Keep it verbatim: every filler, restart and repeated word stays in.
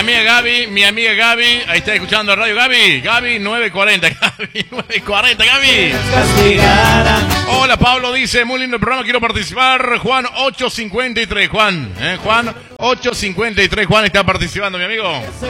amiga Gaby, mi amiga Gaby, ahí está escuchando Radio Gaby, Gaby nueve cuarenta, Gaby nueve cuarenta, Gaby. Hola, Pablo dice, muy lindo el programa, quiero participar. Juan ocho cincuenta y tres, Juan, ¿eh? Juan ocho cincuenta y tres, Juan está participando, mi amigo.